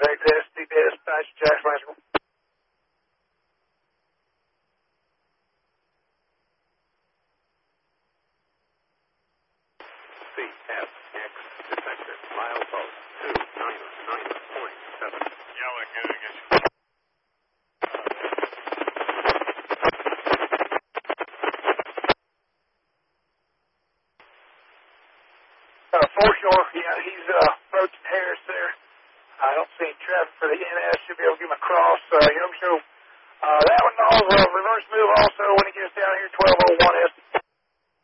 XSD dispatch, Jackson Bicycle. CFX detector, milepost 299.7. Yellow Googan. Foreshore, yeah, he's approaching Harris there. I don't see any traffic for the NS. Should be able to get him across.